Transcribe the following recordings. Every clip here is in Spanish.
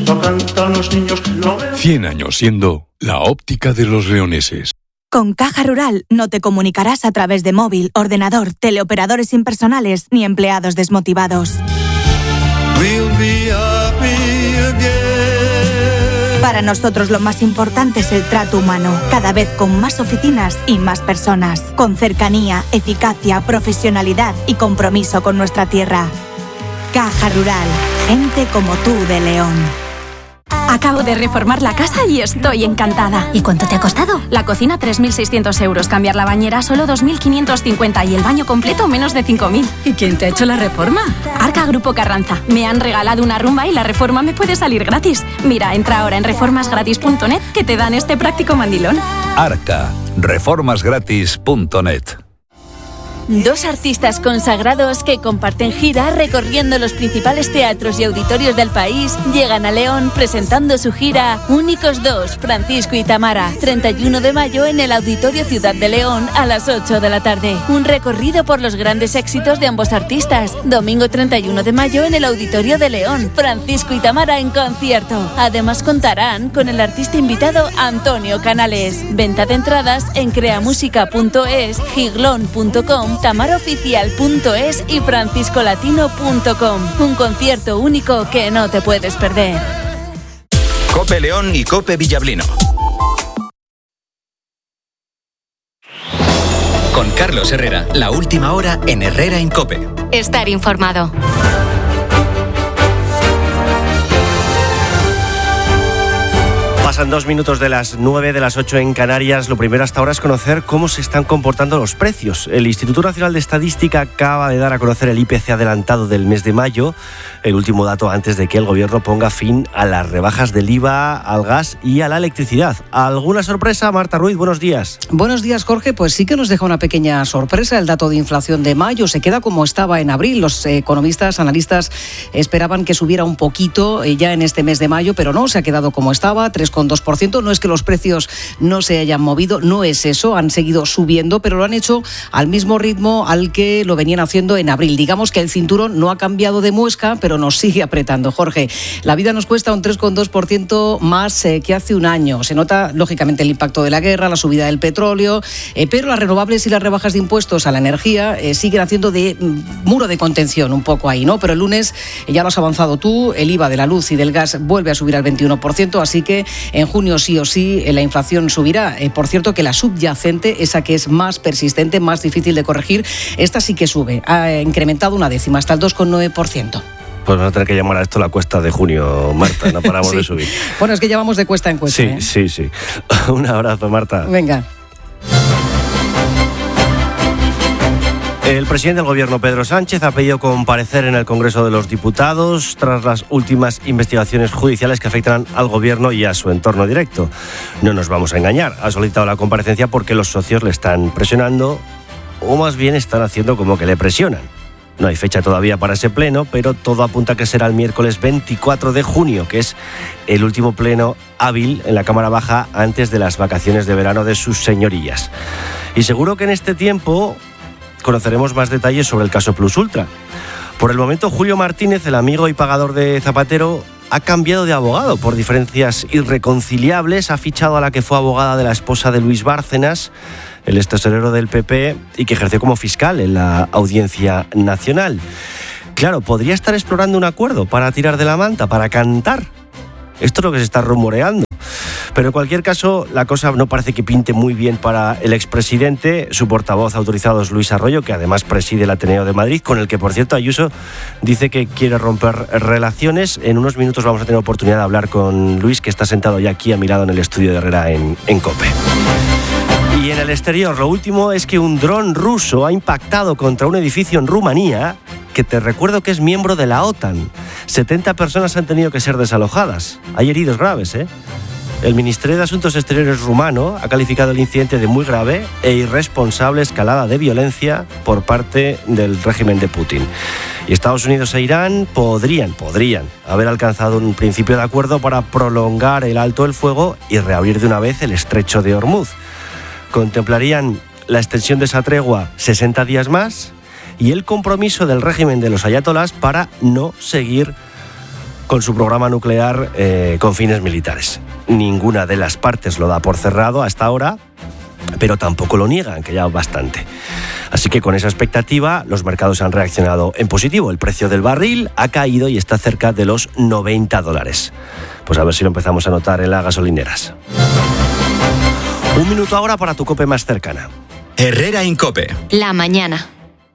Lo cantan los niños, lo ven. 100 años siendo la óptica de los leoneses. Con Caja Rural no te comunicarás a través de móvil, ordenador, teleoperadores impersonales ni empleados desmotivados. Para nosotros lo más importante es el trato humano, cada vez con más oficinas y más personas, con cercanía, eficacia, profesionalidad y compromiso con nuestra tierra. Caja Rural, gente como tú de León. Acabo de reformar la casa y estoy encantada. ¿Y cuánto te ha costado? La cocina 3.600 euros, cambiar la bañera solo 2.550 y el baño completo menos de 5.000. ¿Y quién te ha hecho la reforma? Arca Grupo Carranza. Me han regalado una rumba y la reforma me puede salir gratis. Mira, entra ahora en reformasgratis.net que te dan este práctico mandilón. Arca, reformasgratis.net. Dos artistas consagrados que comparten gira recorriendo los principales teatros y auditorios del país llegan a León presentando su gira Únicos Dos, Francisco y Tamara, 31 de mayo en el Auditorio Ciudad de León a las 8 de la tarde. Un recorrido por los grandes éxitos de ambos artistas. Domingo 31 de mayo en el Auditorio de León, Francisco y Tamara en concierto. Además contarán con el artista invitado Antonio Canales. Venta de entradas en creamusica.es, giglon.com, tamaraoficial.es y franciscolatino.com. Un concierto único que no te puedes perder. COPE León y COPE Villablino. Con Carlos Herrera, la última hora en Herrera en COPE. Estar informado. Pasan 2 minutos de las 9, de las 8 en Canarias. Lo primero hasta ahora es conocer cómo se están comportando los precios. El Instituto Nacional de Estadística acaba de dar a conocer el IPC adelantado del mes de mayo, el último dato antes de que el gobierno ponga fin a las rebajas del IVA, al gas y a la electricidad. ¿Alguna sorpresa, Marta Ruiz? Buenos días. Buenos días, Jorge. Pues sí que nos deja una pequeña sorpresa. El dato de inflación de mayo se queda como estaba en abril. Los economistas, analistas esperaban que subiera un poquito ya en este mes de mayo, pero no, se ha quedado como estaba, 3,2%. No es que los precios no se hayan movido, no es eso, han seguido subiendo, pero lo han hecho al mismo ritmo al que lo venían haciendo en abril. Digamos que el cinturón no ha cambiado de muesca, pero nos sigue apretando, Jorge. La vida nos cuesta un 3,2% más que hace un año. Se nota, lógicamente, el impacto de la guerra, la subida del petróleo, pero las renovables y las rebajas de impuestos a la energía siguen haciendo de muro de contención un poco ahí, ¿no? Pero el lunes, ya lo has avanzado tú, el IVA de la luz y del gas vuelve a subir al 21%, así que en junio sí o sí la inflación subirá. Por cierto que la subyacente, esa que es más persistente, más difícil de corregir, esta sí que sube. Ha incrementado una décima hasta el 2,9%. Pues vamos a tener que llamar a esto la cuesta de junio, Marta, no paramos sí. de subir. Bueno, es que ya vamos de cuesta en cuesta. Sí. Un abrazo, Marta. Venga. El presidente del Gobierno, Pedro Sánchez, ha pedido comparecer en el Congreso de los Diputados tras las últimas investigaciones judiciales que afectan al Gobierno y a su entorno directo. No nos vamos a engañar, ha solicitado la comparecencia porque los socios le están presionando, o más bien están haciendo como que le presionan. No hay fecha todavía para ese pleno, pero todo apunta a que será el miércoles 24 de junio, que es el último pleno hábil en la Cámara Baja antes de las vacaciones de verano de sus señorías. Y seguro que en este tiempo conoceremos más detalles sobre el caso Plus Ultra. Por el momento, Julio Martínez, el amigo y pagador de Zapatero, ha cambiado de abogado por diferencias irreconciliables. Ha fichado a la que fue abogada de la esposa de Luis Bárcenas, el extesorero del PP, y que ejerció como fiscal en la Audiencia Nacional. Claro, podría estar explorando un acuerdo para tirar de la manta, para cantar. Esto es lo que se está rumoreando. Pero en cualquier caso, la cosa no parece que pinte muy bien para el expresidente. Su portavoz autorizado es Luis Arroyo, que además preside el Ateneo de Madrid, con el que, por cierto, Ayuso dice que quiere romper relaciones. En unos minutos vamos a tener oportunidad de hablar con Luis, que está sentado ya aquí a mi lado en el estudio de Herrera en COPE. Y en el exterior, lo último es que un dron ruso ha impactado contra un edificio en Rumanía, que te recuerdo que es miembro de la OTAN. 70 personas han tenido que ser desalojadas. Hay heridos graves, ¿eh? El Ministerio de Asuntos Exteriores rumano ha calificado el incidente de muy grave e irresponsable escalada de violencia por parte del régimen de Putin. Y Estados Unidos e Irán podrían haber alcanzado un principio de acuerdo para prolongar el alto el fuego y reabrir de una vez el estrecho de Hormuz. Contemplarían la extensión de esa tregua 60 días más y el compromiso del régimen de los ayatolás para no seguir con su programa nuclear con fines militares. Ninguna de las partes lo da por cerrado hasta ahora, pero tampoco lo niegan, que ya bastante. Así que con esa expectativa, los mercados han reaccionado en positivo. El precio del barril ha caído y está cerca de los $90. Pues a ver si lo empezamos a notar en las gasolineras. 1 minuto ahora para tu COPE más cercana. Herrera Incope. La mañana.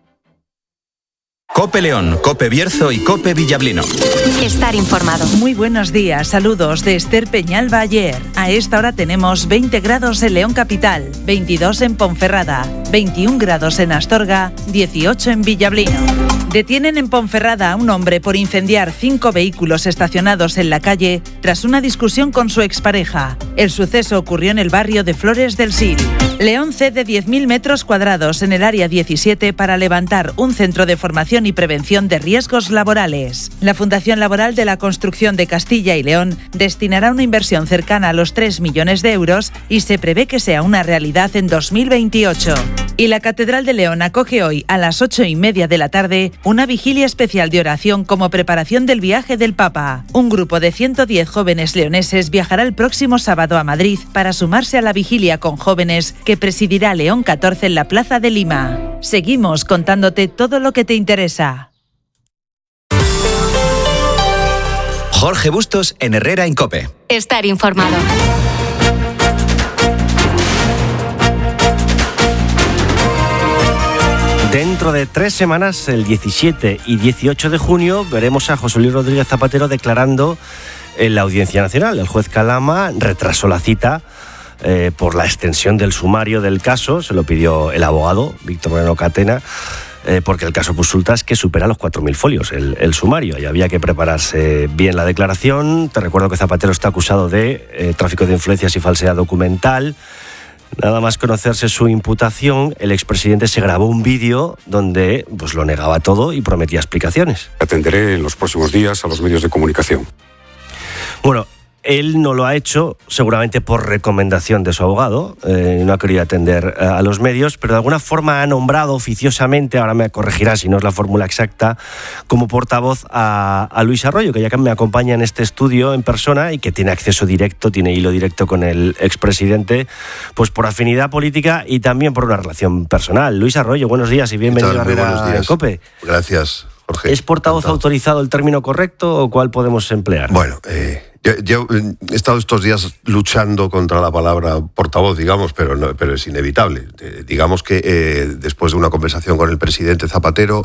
COPE León, COPE Bierzo y COPE Villablino. Estar informado. Muy buenos días, saludos de Esther Peñalba ayer. A esta hora tenemos 20 grados en León Capital, 22 en Ponferrada, 21 grados en Astorga, 18 en Villablino. Detienen en Ponferrada a un hombre por incendiar 5 vehículos estacionados en la calle tras una discusión con su expareja. El suceso ocurrió en el barrio de Flores del Sil. León cede 10.000 metros cuadrados en el área 17 para levantar un centro de formación y prevención de riesgos laborales. La Fundación Laboral de la Construcción de Castilla y León destinará una inversión cercana a los 3 millones de euros y se prevé que sea una realidad en 2028. Y la Catedral de León acoge hoy a las 8:30 de la tarde una vigilia especial de oración como preparación del viaje del Papa. Un grupo de 110 jóvenes leoneses viajará el próximo sábado a Madrid para sumarse a la vigilia con jóvenes que presidirá León 14 en la Plaza de Lima. Seguimos contándote todo lo que te interesa. Jorge Bustos en Herrera Incope. Estar informado. Dentro de 3 semanas, el 17 y 18 de junio, veremos a José Luis Rodríguez Zapatero declarando en la Audiencia Nacional. El juez Calama retrasó la cita por la extensión del sumario del caso. Se lo pidió el abogado, Víctor Moreno Catena, porque el caso resulta es que supera los 4.000 folios el sumario y había que prepararse bien la declaración. Te recuerdo que Zapatero está acusado de tráfico de influencias y falsedad documental. Nada más conocerse su imputación, el expresidente se grabó un vídeo donde pues, lo negaba todo y prometía explicaciones. Atenderé en los próximos días a los medios de comunicación. Bueno, él no lo ha hecho, seguramente por recomendación de su abogado, no ha querido atender a los medios, pero de alguna forma ha nombrado oficiosamente, ahora me corregirá si no es la fórmula exacta, como portavoz a Luis Arroyo, que ya me acompaña en este estudio en persona y que tiene acceso directo, tiene hilo directo con el expresidente, pues por afinidad política y también por una relación personal. Luis Arroyo, buenos días y bienvenido a Herrera en COPE. Gracias, Jorge. ¿Es portavoz autorizado el término correcto o cuál podemos emplear? Bueno, yo he estado estos días luchando contra la palabra portavoz, digamos, pero es inevitable. Digamos que después de una conversación con el presidente Zapatero,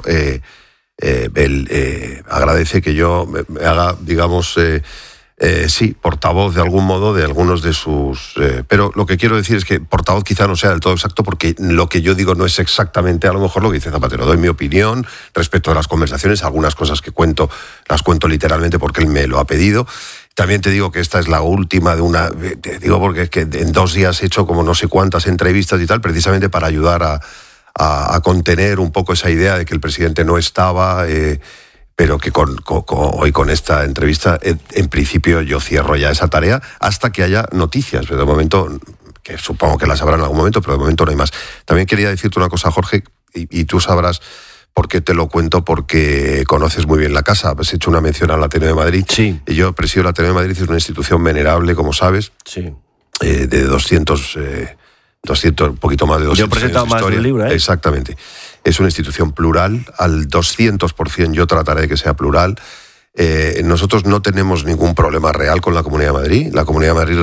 él agradece que yo me haga, digamos, sí, portavoz de algún modo de algunos de sus... pero lo que quiero decir es que portavoz quizá no sea del todo exacto porque lo que yo digo no es exactamente a lo mejor lo que dice Zapatero. Doy mi opinión respecto a las conversaciones, algunas cosas que cuento, las cuento literalmente porque él me lo ha pedido. También te digo que esta es la última de una... Te digo porque es que en 2 días he hecho como no sé cuántas entrevistas y tal, precisamente para ayudar a contener un poco esa idea de que el presidente no estaba... pero que hoy con esta entrevista, en principio yo cierro ya esa tarea hasta que haya noticias. Pero de momento, que supongo que las habrá en algún momento, pero de momento no hay más. También quería decirte una cosa, Jorge, y tú sabrás por qué te lo cuento, porque conoces muy bien la casa. Has hecho una mención al Ateneo de Madrid. Sí. Y yo presido el Ateneo de Madrid, es una institución venerable, como sabes, sí. De 200, un poquito más de 200 Yo he presentado años de más de un libro, ¿eh? Exactamente. Es una institución plural, al 200% yo trataré de que sea plural. Nosotros no tenemos ningún problema real con la Comunidad de Madrid. La Comunidad de Madrid